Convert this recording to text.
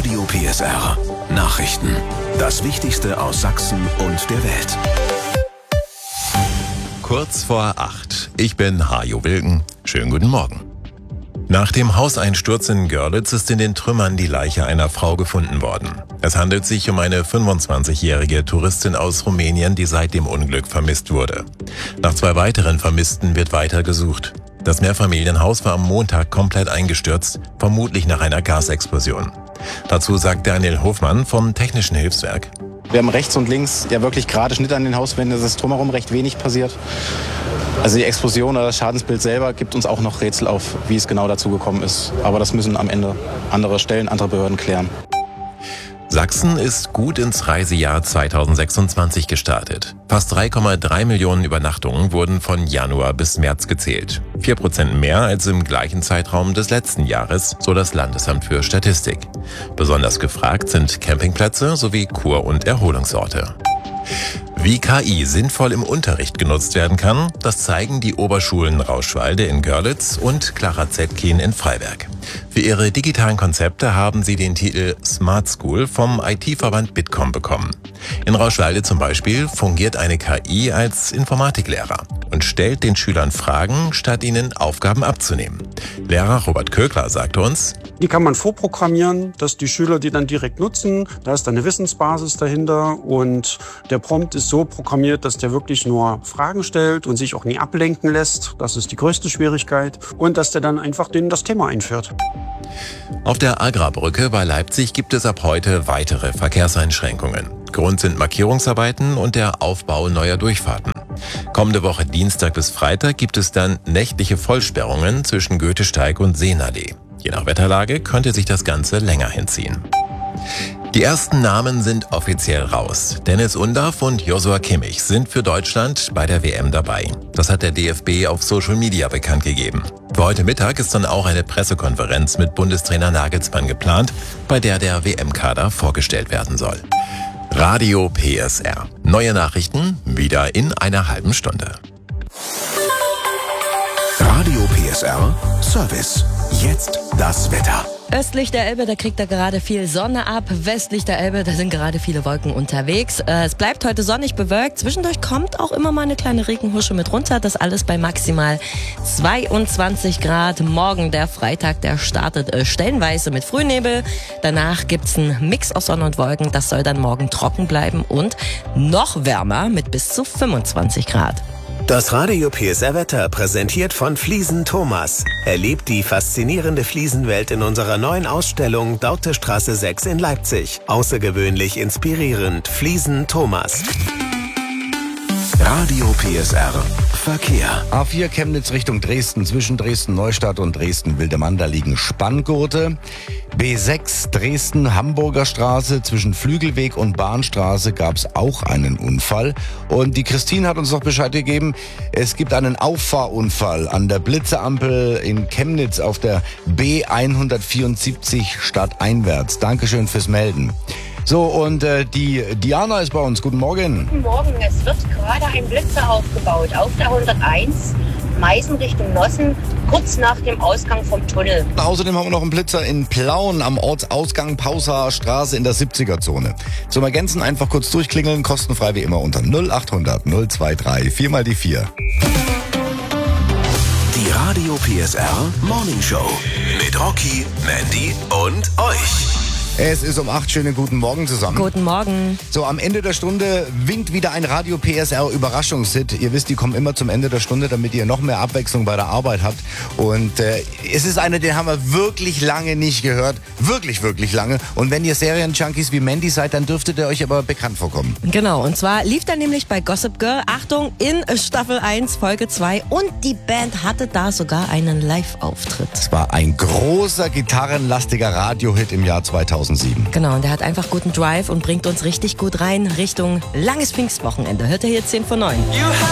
Radio PSR. Nachrichten. Das Wichtigste aus Sachsen und der Welt. Kurz vor 8. Ich bin Hajo Wilken. Schönen guten Morgen. Nach dem Hauseinsturz in Görlitz ist in den Trümmern die Leiche einer Frau gefunden worden. Es handelt sich um eine 25-jährige Touristin aus Rumänien, die seit dem Unglück vermisst wurde. Nach 2 weiteren Vermissten wird weiter gesucht. Das Mehrfamilienhaus war am Montag komplett eingestürzt, vermutlich nach einer Gasexplosion. Dazu sagt Daniel Hofmann vom Technischen Hilfswerk. Wir haben rechts und links ja wirklich gerade Schnitte an den Hauswänden, es ist drumherum recht wenig passiert. Also die Explosion oder das Schadensbild selber gibt uns auch noch Rätsel auf, wie es genau dazu gekommen ist. Aber das müssen am Ende andere Stellen, andere Behörden klären. Sachsen ist gut ins Reisejahr 2026 gestartet. Fast 3,3 Millionen Übernachtungen wurden von Januar bis März gezählt. 4% mehr als im gleichen Zeitraum des letzten Jahres, so das Landesamt für Statistik. Besonders gefragt sind Campingplätze sowie Kur- und Erholungsorte. Wie KI sinnvoll im Unterricht genutzt werden kann, das zeigen die Oberschulen Rauschwalde in Görlitz und Clara Zetkin in Freiberg. Für ihre digitalen Konzepte haben sie den Titel Smart School vom IT-Verband Bitkom bekommen. In Rauschwalde zum Beispiel fungiert eine KI als Informatiklehrer und stellt den Schülern Fragen, statt ihnen Aufgaben abzunehmen. Lehrer Robert Kögler sagte uns: Die kann man vorprogrammieren, dass die Schüler die dann direkt nutzen. Da ist dann eine Wissensbasis dahinter und der Prompt ist so programmiert, dass der wirklich nur Fragen stellt und sich auch nie ablenken lässt. Das ist die größte Schwierigkeit. Und dass der dann einfach denen das Thema einführt. Auf der Agrarbrücke bei Leipzig gibt es ab heute weitere Verkehrseinschränkungen. Grund sind Markierungsarbeiten und der Aufbau neuer Durchfahrten. Kommende Woche Dienstag bis Freitag gibt es dann nächtliche Vollsperrungen zwischen Goethesteig und Seenallee. Je nach Wetterlage könnte sich das Ganze länger hinziehen. Die ersten Namen sind offiziell raus. Dennis Undaff und Joshua Kimmich sind für Deutschland bei der WM dabei. Das hat der DFB auf Social Media bekannt gegeben. Für heute Mittag ist dann auch eine Pressekonferenz mit Bundestrainer Nagelsmann geplant, bei der WM-Kader vorgestellt werden soll. Radio PSR. Neue Nachrichten wieder in einer halben Stunde. Radio PSR Service. Jetzt das Wetter. Östlich der Elbe, da kriegt er gerade viel Sonne ab. Westlich der Elbe, da sind gerade viele Wolken unterwegs. Es bleibt heute sonnig bewölkt. Zwischendurch kommt auch immer mal eine kleine Regenhusche mit runter. Das alles bei maximal 22 Grad. Morgen, der Freitag, der startet stellenweise mit Frühnebel. Danach gibt's einen Mix aus Sonne und Wolken. Das soll dann morgen trocken bleiben und noch wärmer mit bis zu 25 Grad. Das Radio PSR Wetter präsentiert von Fliesen Thomas. Erlebt die faszinierende Fliesenwelt in unserer neuen Ausstellung Dautestraße 6 in Leipzig. Außergewöhnlich inspirierend. Fliesen Thomas. Radio PSR Verkehr. A4 Chemnitz Richtung Dresden, zwischen Dresden-Neustadt und Dresden-Wildemann, da liegen Spanngurte. B6 Dresden-Hamburger Straße, zwischen Flügelweg und Bahnstraße gab es auch einen Unfall. Und die Christine hat uns noch Bescheid gegeben, es gibt einen Auffahrunfall an der Blitzeampel in Chemnitz auf der B174 stadteinwärts. Dankeschön fürs Melden. So, und die Diana ist bei uns. Guten Morgen. Guten Morgen. Es wird gerade ein Blitzer aufgebaut auf der 101 Meißen Richtung Nossen, kurz nach dem Ausgang vom Tunnel. Außerdem haben wir noch einen Blitzer in Plauen am Ortsausgang Pausaer Straße in der 70er-Zone. Zum Ergänzen einfach kurz durchklingeln, kostenfrei wie immer unter 0800 023 4 mal die 4. Die Radio PSR Morning Show mit Rocky, Mandy und euch. Es ist um 8. Schönen guten Morgen zusammen. Guten Morgen. So, am Ende der Stunde winkt wieder ein Radio PSR Überraschungshit. Ihr wisst, die kommen immer zum Ende der Stunde, damit ihr noch mehr Abwechslung bei der Arbeit habt. Und es ist einer, den haben wir wirklich lange nicht gehört. Wirklich, wirklich lange. Und wenn ihr Serienjunkies wie Mandy seid, dann dürftet ihr euch aber bekannt vorkommen. Genau, und zwar lief er nämlich bei Gossip Girl, Achtung, in Staffel 1, Folge 2. Und die Band hatte da sogar einen Live-Auftritt. Es war ein großer, gitarrenlastiger Radiohit im Jahr 2007. Genau, und der hat einfach guten Drive und bringt uns richtig gut rein Richtung langes Pfingstwochenende. Hört ihr hier 10 vor 9.